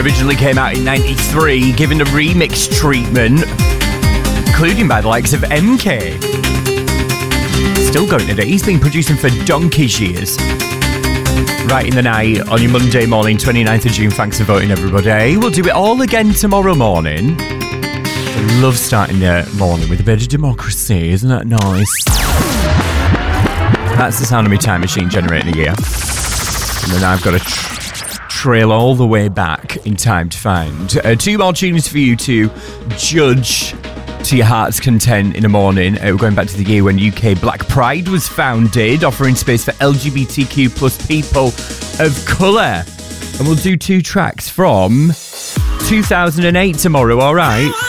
Originally came out in 93, given a remix treatment, including by the likes of MK. Still going today. He's been producing for donkey's years. Right in the night on your Monday morning, 29th of June. Thanks for voting, everybody. We'll do it all again tomorrow morning. I love starting the morning with a bit of democracy. Isn't that nice? That's the sound of my time machine generating a year. And then I've got to trail all the way back in time to find 2 more tunes for you to judge to your heart's content in the morning. We're going back to the year when UK Black Pride was founded, offering space for LGBTQ plus people of colour. And we'll do 2 tracks from 2008 tomorrow, alright?